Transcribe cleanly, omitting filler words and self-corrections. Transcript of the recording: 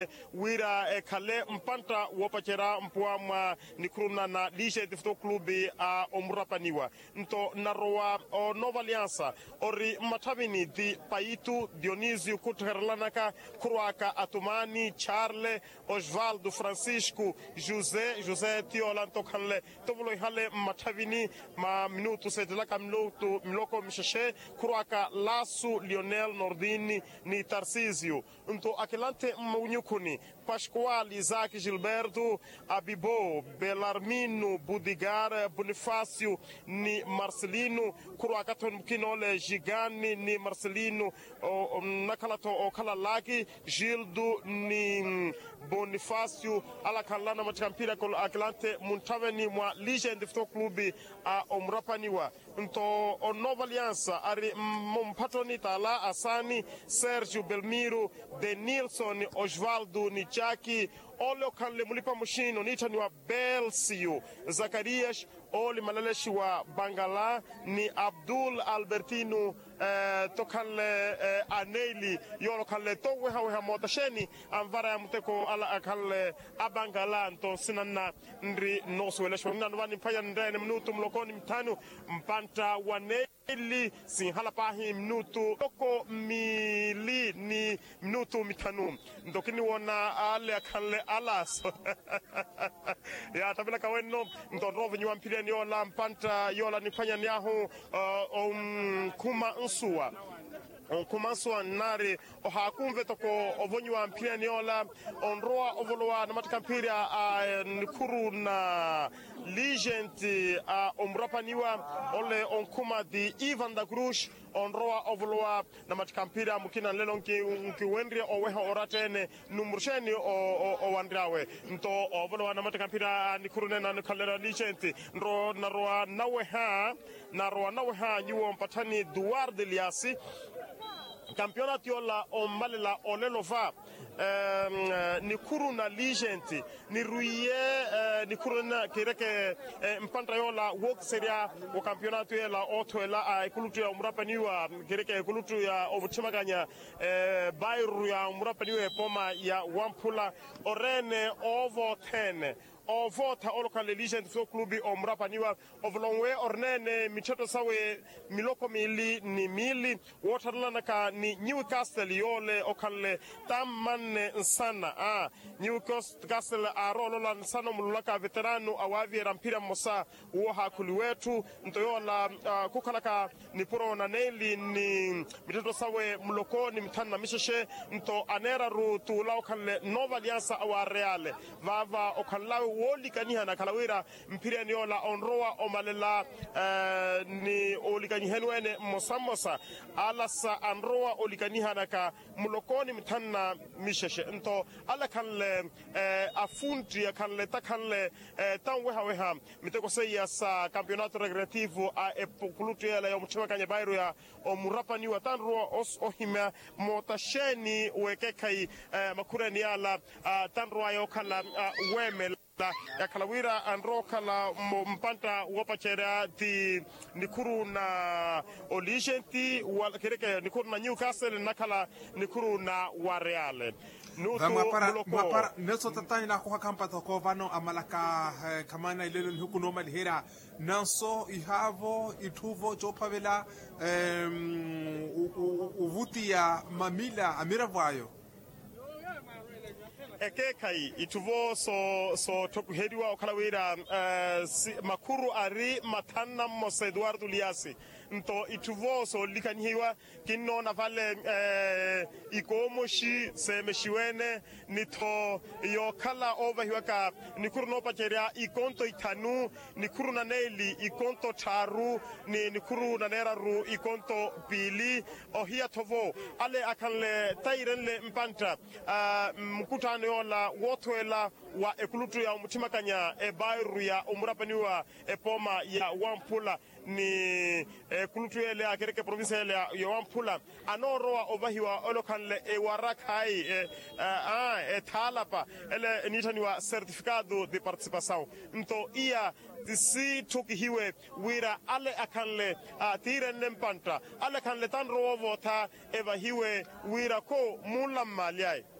wira kale mpanta wopachera mpwama nikruna na lige de football club a omrapaniwa nto naroa o Nova Aliança ori matabini di Paitu Dionísio Kuterlanaka Kruaka Atumani Charle Osvaldo Francisco José Tiolanto Kanle Tovolo Hale matabini ma minuto sedlaka miloko mishashe Kruaka Lasu Lionel Nordini ni Tarcísio nto akilante Munyukuni Pascoal Isaac Gilberto Abibo Belarmino Budigar Bonifácio ni Marcelino Kuruakaton Kinole Gigani ni Marcelino Nakalato Okalalaki Gildo ni Bonifácio Alakalana Machikampira Kol Atlante Muntaveni mwa Legend Football Club a Omrapaniwa nto o Nova Aliança ari Mpatoni Tala Asani Sérgio Belmiro Denilson Osvaldo Nichaki Oleo Kanle Mulipa Mushino Nitani wa Belcio Zacarias Oli Malaleshi wa Bangala ni Abdul Albertino tokanle Aneli yolo kanle towe hawe motasheni amvara ya muteko ala akanle abangala nto sinana ndri nosweleshwa nani mpaya ndene minuto mlokoni mtano mpanta waneli sinhala pahi minuto toko mili ni minuto mitano ndokini wona ale akanle alas ya tabila kaweno ndo rovu nywa mpileni yola mpanta yola nifanya niyahu kuma nsua kumansua nare o hakumve toko ovonywa mpileni yola onroa ovoloa na matikampira nikuru na Legend omrapaniwa ole onkuma di Ivan da Cruz onroa ovoloa na matikampira mukina lelo nkiwendri oweha oratene numursheni o wandrawe nto ovoloa na matikampira nikuru na nikalera Legend nro naroa naweha yuo mpatani Duarte Eliasi Campionati yola ombalela olelova nikuru na Legend ni ruye nikuru na kireke mpanta yola work seria o campionato yola otoela ikulutu ya umrapaniwa kireke ikulutu ya ovuchimaganya Bairu ya umrapaniwa poma ya Wampula orene ovo 10 o vota olokale Legend Football Club omrapaniwa ovlongwe ornene micheto sawe miloko mili ni mili wotarlanaka ni Newcastle yole okale tamane nsana Newcastle arolola nsana mulaka veterano awavi rampira mosa woha kuliwetu ntoyola kukalaka ni puro na neli ni micheto sawe muloko ni mtana misheshe nto anera ru tula okale Nova Aliança awa Reale vava okalawe woli kaniha na kalawira mpira niola onroa omalela ni olikani henwene mosamosa alasa anroa olikaniha naka mulokoni mtanna misheshe nto ala kanle afunti kanle takanle tanweha miteko seya sa campeonato recreativo a epokulutu ya la mchema kanya Bairu ya omurapani wa tanroa os ohima motasheni wekekai makureni ala tanroa yokala weme ya kalawira androka la mpanta wapachera di nikuru na Legend wala kireke nikuru na Newcastle nakala nikuru na Real Mwapara neso tatani na kwa kampa toko vano amalaka kamana ilelo huku noma lihera nanso ihavo ituvo jopavela uvuti ya mamila amira vayo ekekai ituvo so tokuhediwa okalawira makuru ari matana Mose Eduardo Liasi nto ituvo so likanyiwa kinno na vale ikomoshi semeshiwene nito yokala over hiwaka nikuru no pacheria ikonto itanu nikuru na neli ikonto taru ni nikuru na nera ru ikonto pili ohia tovo ale akanle tairenle mpanta mkutano yola wotoela wa ekulutu ya mutimakanya Bairu ya umrapaniwa poma ya Wampula ni kulutu ele akereke province ele ya Wampula anoroa obahiwa olokanle warakai talapa ele nitaniwa certificado de participação nto ia si tuki hiwe wira ale akanle tire nempanta ale kanle tan rovo ta eva hiwe wira ko mulam maliai